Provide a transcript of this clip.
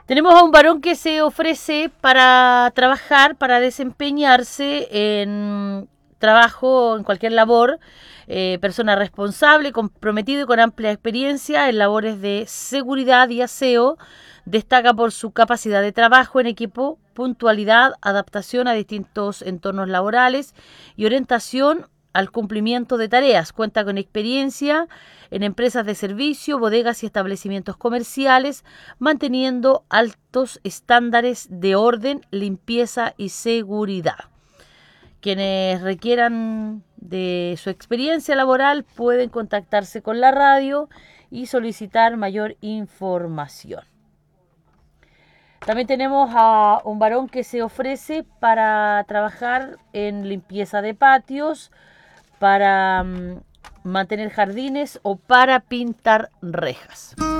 Tenemos a un varón que se ofrece para trabajar, para desempeñarse en trabajo, en cualquier labor, persona responsable, comprometido y con amplia experiencia en labores de seguridad y aseo. Destaca por su capacidad de trabajo en equipo, puntualidad, adaptación a distintos entornos laborales y orientación al cumplimiento de tareas. Cuenta con experiencia en empresas de servicio, bodegas y establecimientos comerciales, manteniendo altos estándares de orden, limpieza y seguridad. Quienes requieran de su experiencia laboral pueden contactarse con la radio y solicitar mayor información. También tenemos a un varón que se ofrece para trabajar en limpieza de patios, para mantener jardines o para pintar rejas.